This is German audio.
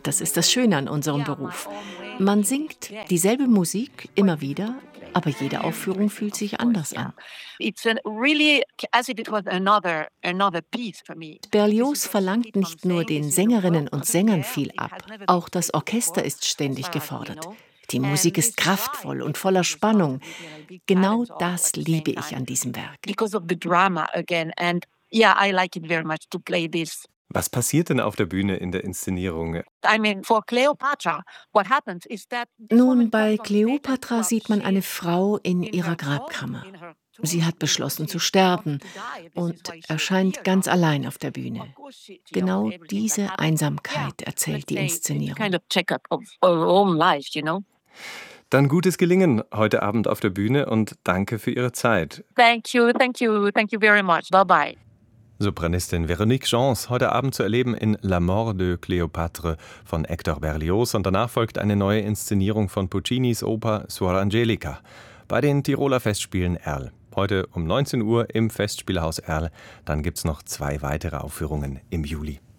Das ist das Schöne an unserem Beruf. Man singt dieselbe Musik immer wieder, aber jede Aufführung fühlt sich anders an. Berlioz verlangt nicht nur den Sängerinnen und Sängern viel ab, auch das Orchester ist ständig gefordert. Die Musik ist kraftvoll und voller Spannung. Genau das liebe ich an diesem Werk. Was passiert denn auf der Bühne in der Inszenierung? Nun, bei Kleopatra sieht man eine Frau in ihrer Grabkammer. Sie hat beschlossen zu sterben und erscheint ganz allein auf der Bühne. Genau diese Einsamkeit erzählt die Inszenierung. Dann gutes Gelingen heute Abend auf der Bühne und danke für Ihre Zeit. Thank you very much. Bye-bye. Sopranistin Véronique Gens, heute Abend zu erleben in La Mort de Cléopâtre von Hector Berlioz, und danach folgt eine neue Inszenierung von Puccinis Oper Suor Angelica bei den Tiroler Festspielen Erl. Heute um 19 Uhr im Festspielhaus Erl. Dann gibt's noch 2 weitere Aufführungen im Juli.